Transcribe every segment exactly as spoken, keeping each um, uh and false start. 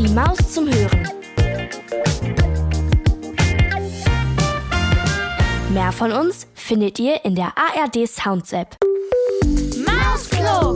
Die Maus zum Hören. Mehr von uns findet ihr in der A R D Sounds App. Mausklo!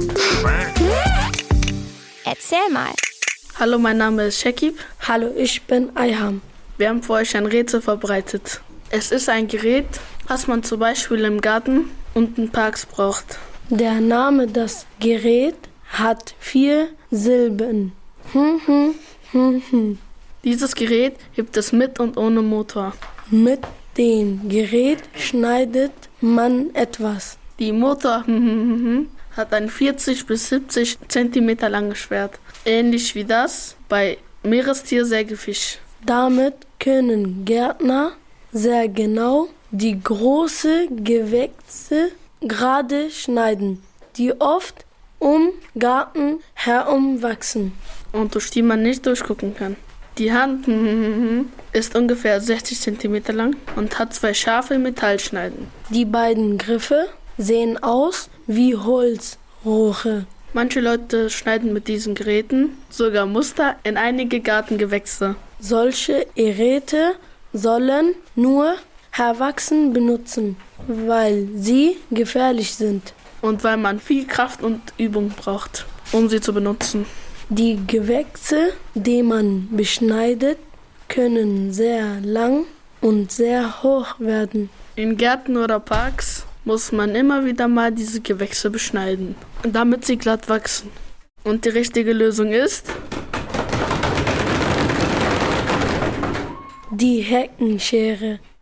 Erzähl mal. Hallo, mein Name ist Shekib. Hallo, ich bin Ayham. Wir haben für euch ein Rätsel vorbereitet. Es ist ein Gerät, was man zum Beispiel im Garten und in Parks braucht. Der Name des Geräts hat vier Silben. Hm, hm, hm, hm. Dieses Gerät gibt es mit und ohne Motor. Mit dem Gerät schneidet man etwas. Die Motor hat ein vierzig bis siebzig Zentimeter langes Schwert. Ähnlich wie das bei Meerestiersägefisch. Damit können Gärtner sehr genau die großen Gewächse gerade schneiden, die oft um Garten herum wachsen. Und durch die man nicht durchgucken kann. Die Hand ist ungefähr sechzig Zentimeter lang und hat zwei scharfe Metallschneiden. Die beiden Griffe sehen aus wie Holzrohre. Manche Leute schneiden mit diesen Geräten sogar Muster in einige Gartengewächse. Solche Geräte sollen nur Erwachsene benutzen, weil sie gefährlich sind. Und weil man viel Kraft und Übung braucht, um sie zu benutzen. Die Gewächse, die man beschneidet, können sehr lang und sehr hoch werden. In Gärten oder Parks muss man immer wieder mal diese Gewächse beschneiden, damit sie glatt wachsen. Und die richtige Lösung ist die Heckenschere.